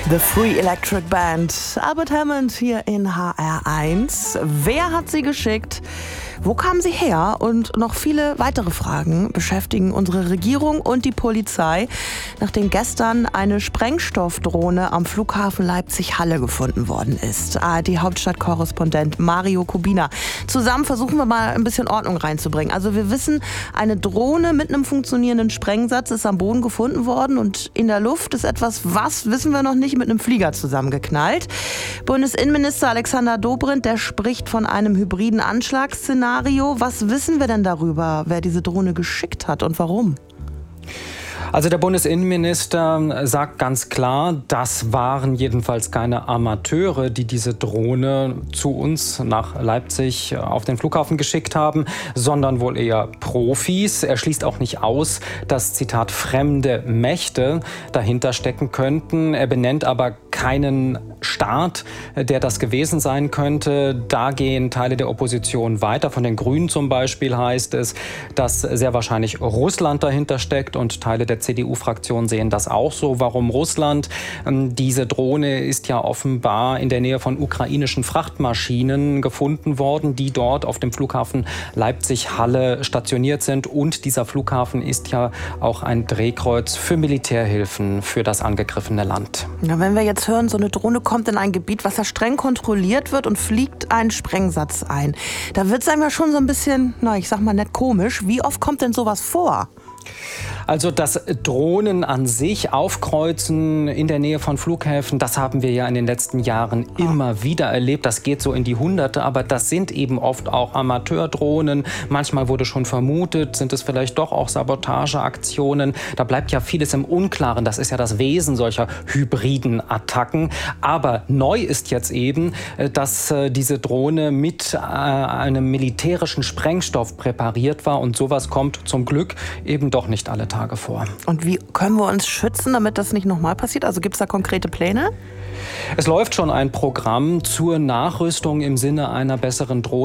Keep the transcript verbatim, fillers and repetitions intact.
The Free Electric Band. Albert Hammond hier in H R eins. Wer hat sie geschickt? Wo kamen sie her? Und noch viele weitere Fragen beschäftigen unsere Regierung und die Polizei, nachdem gestern eine Sprengstoffdrohne am Flughafen Leipzig-Halle gefunden worden ist. A R D-Hauptstadtkorrespondent Mario Kubina. Zusammen versuchen wir mal ein bisschen Ordnung reinzubringen. Also wir wissen, eine Drohne mit einem funktionierenden Sprengsatz ist am Boden gefunden worden und in der Luft ist etwas, was wissen wir noch nicht, mit einem Flieger zusammengeknallt. Bundesinnenminister Alexander Dobrindt, der spricht von einem hybriden Anschlagsszenario. Was wissen wir denn darüber, wer diese Drohne geschickt hat und warum? Also der Bundesinnenminister sagt ganz klar, das waren jedenfalls keine Amateure, die diese Drohne zu uns nach Leipzig auf den Flughafen geschickt haben, sondern wohl eher Profis. Er schließt auch nicht aus, dass, Zitat, fremde Mächte dahinter stecken könnten. Er benennt aber keinen Staat, der das gewesen sein könnte. Da gehen Teile der Opposition weiter. Von den Grünen zum Beispiel heißt es, dass sehr wahrscheinlich Russland dahinter steckt, und Teile der C D U-Fraktion sehen das auch so. Warum Russland? Diese Drohne ist ja offenbar in der Nähe von ukrainischen Frachtmaschinen gefunden worden, die dort auf dem Flughafen Leipzig-Halle stationiert sind. Und dieser Flughafen ist ja auch ein Drehkreuz für Militärhilfen für das angegriffene Land. Ja, wenn wir jetzt hören, so eine Drohne kommt in ein Gebiet, was ja streng kontrolliert wird, und fliegt einen Sprengsatz ein, da wird es einem ja schon so ein bisschen, na, ich sag mal nett komisch. Wie oft kommt denn sowas vor? Also, dass Drohnen an sich aufkreuzen in der Nähe von Flughäfen, das haben wir ja in den letzten Jahren immer wieder erlebt. Das geht so in die Hunderte, aber das sind eben oft auch Amateurdrohnen. Manchmal wurde schon vermutet, sind es vielleicht doch auch Sabotageaktionen. Da bleibt ja vieles im Unklaren. Das ist ja das Wesen solcher hybriden Attacken. Aber neu ist jetzt eben, dass diese Drohne mit einem militärischen Sprengstoff präpariert war, und sowas kommt zum Glück eben doch nicht alle Tage vor. Und wie können wir uns schützen, damit das nicht nochmal passiert? Also gibt es da konkrete Pläne? Es läuft schon ein Programm zur Nachrüstung im Sinne einer besseren Drohnen.